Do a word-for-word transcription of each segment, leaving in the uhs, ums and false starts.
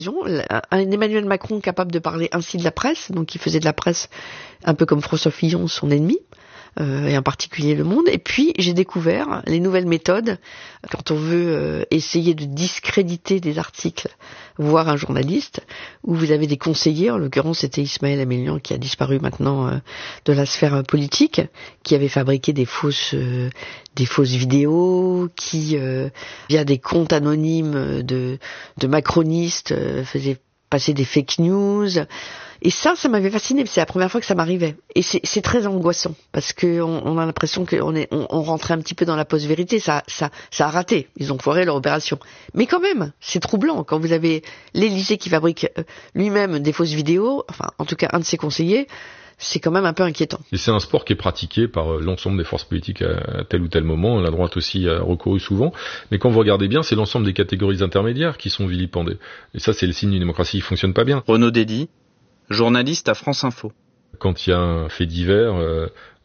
Un Emmanuel Macron capable de parler ainsi de la presse, donc il faisait de la presse un peu comme François Fillon, son ennemi, euh, et en particulier Le Monde. Et puis j'ai découvert les nouvelles méthodes quand on veut euh, essayer de discréditer des articles, voire un journaliste, où vous avez des conseillers, en l'occurrence c'était Ismaël Amélian qui a disparu maintenant euh, de la sphère politique, qui avait fabriqué des fausses euh, des fausses vidéos, qui euh, via des comptes anonymes de, de macronistes euh, faisaient passer des fake news. Et ça, ça m'avait fasciné, c'est la première fois que ça m'arrivait. Et c'est, c'est très angoissant, parce qu'on on a l'impression qu'on est, on, on rentrait un petit peu dans la post-vérité. Ça, ça, ça a raté. Ils ont foiré leur opération. Mais quand même, c'est troublant quand vous avez l'Élysée qui fabrique lui-même des fausses vidéos, enfin, en tout cas, un de ses conseillers. C'est quand même un peu inquiétant. Et c'est un sport qui est pratiqué par l'ensemble des forces politiques à tel ou tel moment. La droite aussi a recouru souvent. Mais quand vous regardez bien, c'est l'ensemble des catégories intermédiaires qui sont vilipendées. Et ça, c'est le signe d'une démocratie qui fonctionne pas bien. Renaud Dédy, journaliste à France Info. Quand il y a un fait divers, euh,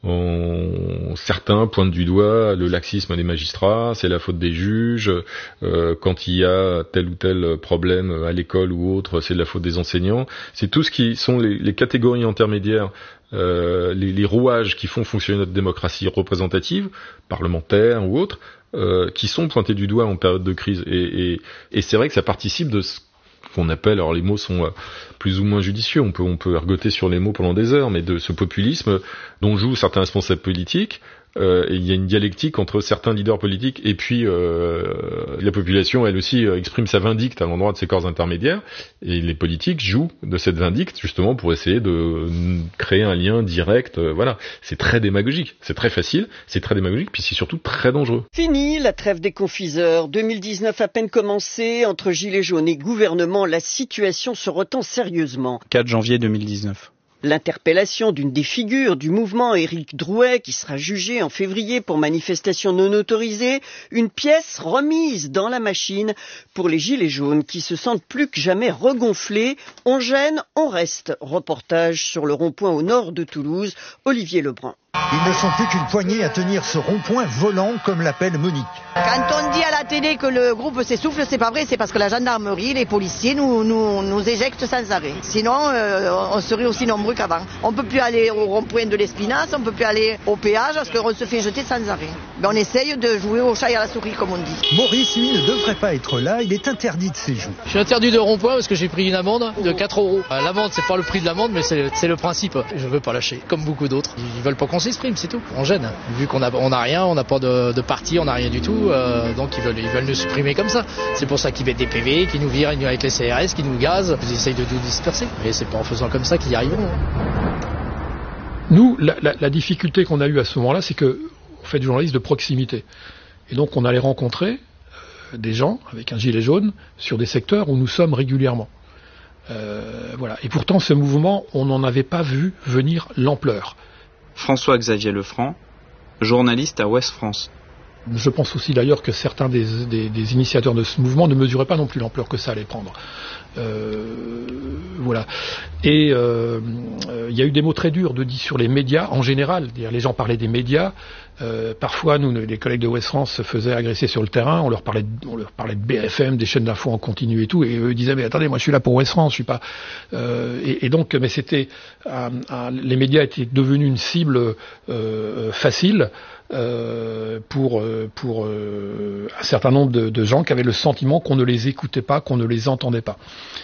on... certains pointent du doigt le laxisme des magistrats, c'est la faute des juges. Euh, quand il y a tel ou tel problème à l'école ou autre, c'est de la faute des enseignants. C'est tout ce qui sont les, les catégories intermédiaires, euh, les, les rouages qui font fonctionner notre démocratie représentative, parlementaire ou autre, euh, qui sont pointés du doigt en période de crise. Et, et, et c'est vrai que ça participe de ce qu'on appelle, alors les mots sont plus ou moins judicieux, on peut on peut ergoter sur les mots pendant des heures, mais de ce populisme dont jouent certains responsables politiques. Euh, et il y a une dialectique entre certains leaders politiques et puis euh, la population, elle aussi, euh, exprime sa vindicte à l'endroit de ces corps intermédiaires, et les politiques jouent de cette vindicte justement pour essayer de créer un lien direct. Euh, voilà, c'est très démagogique, c'est très facile, c'est très démagogique, puis c'est surtout très dangereux. Fini la trêve des confiseurs. deux mille dix-neuf à peine commencé, entre gilets jaunes et gouvernement, la situation se retend sérieusement. quatre janvier deux mille dix-neuf. L'interpellation d'une des figures du mouvement, Éric Drouet, qui sera jugé en février pour manifestation non autorisée, une pièce remise dans la machine pour les gilets jaunes qui se sentent plus que jamais regonflés. On gêne, on reste. Reportage sur le rond-point au nord de Toulouse, Olivier Lebrun. Ils ne sont plus qu'une poignée à tenir ce rond-point volant, comme l'appelle Monique. Quand on dit à la télé que le groupe s'essouffle, c'est pas vrai, c'est parce que la gendarmerie, les policiers nous, nous, nous éjectent sans arrêt. Sinon, euh, on serait aussi nombreux qu'avant. On peut plus aller au rond-point de l'Espinasse, on peut plus aller au péage parce qu'on se fait jeter sans arrêt. Mais on essaye de jouer au chat et à la souris, comme on dit. Maurice, lui, ne devrait pas être là, il est interdit de séjour. Je suis interdit de rond-point parce que j'ai pris une amende de quatre euros. L'amende, c'est pas le prix de l'amende, mais c'est, c'est le principe. Je veux pas lâcher, comme beaucoup d'autres. Ils veulent pas qu'on s'exprime, c'est tout. On gêne. Vu qu'on a, on a rien, on n'a pas de, de parti, on n'a rien du tout, euh, donc ils veulent, ils veulent nous supprimer comme ça. C'est pour ça qu'ils mettent des P V, qu'ils nous virent avec les C R S, qu'ils nous gazent, ils essayent de nous disperser. Mais c'est pas en faisant comme ça qu'ils y arriveront. Nous, la, la, la difficulté qu'on a eue à ce moment-là, c'est que on fait du journalisme de proximité. Et donc on allait rencontrer euh, des gens avec un gilet jaune sur des secteurs où nous sommes régulièrement. Euh, voilà. Et pourtant, ce mouvement, on n'en avait pas vu venir l'ampleur. François-Xavier Lefranc, journaliste à Ouest France. Je pense aussi d'ailleurs que certains des, des, des initiateurs de ce mouvement ne mesuraient pas non plus l'ampleur que ça allait prendre. Euh, voilà. Et euh, euh, il y a eu des mots très durs de dit sur les médias en général. Les gens parlaient des médias. Euh, parfois, nous, les collègues de Ouest France se faisaient agresser sur le terrain. On leur parlait, de, on leur parlait de B F M, des chaînes d'infos en continu et tout. Et eux disaient mais attendez, moi je suis là pour Ouest France, je suis pas. Euh, et, et donc, mais c'était, euh, euh, les médias étaient devenus une cible euh, facile. Euh, pour pour euh, un certain nombre de, de gens qui avaient le sentiment qu'on ne les écoutait pas, qu'on ne les entendait pas.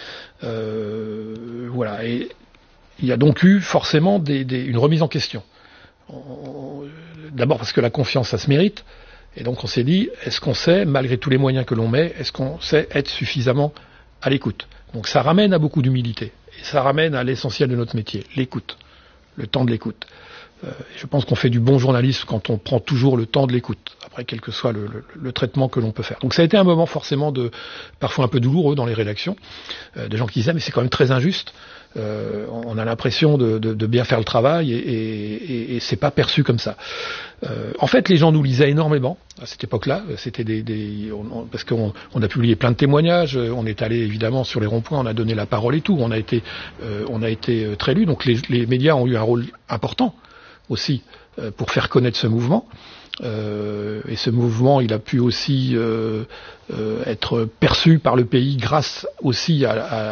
Euh, voilà. Et il y a donc eu forcément des, des, une remise en question. On, d'abord parce que la confiance, ça se mérite. Et donc on s'est dit, est-ce qu'on sait, malgré tous les moyens que l'on met, est-ce qu'on sait être suffisamment à l'écoute? Donc ça ramène à beaucoup d'humilité. Et ça ramène à l'essentiel de notre métier, l'écoute, le temps de l'écoute. Euh, je pense qu'on fait du bon journalisme quand on prend toujours le temps de l'écoute, après quel que soit le, le, le traitement que l'on peut faire. Donc ça a été un moment forcément de, parfois un peu douloureux dans les rédactions, euh, des gens qui disaient mais c'est quand même très injuste, euh, on a l'impression de, de, de bien faire le travail et, et, et, et c'est pas perçu comme ça. Euh, en fait les gens nous lisaient énormément à cette époque-là, c'était des, des on, on, parce qu'on on a publié plein de témoignages, on est allé évidemment sur les ronds-points, on a donné la parole et tout, on a été, euh, on a été très lus, donc les, les médias ont eu un rôle important aussi euh, pour faire connaître ce mouvement. Euh, et ce mouvement, il a pu aussi euh, euh, être perçu par le pays grâce aussi à, à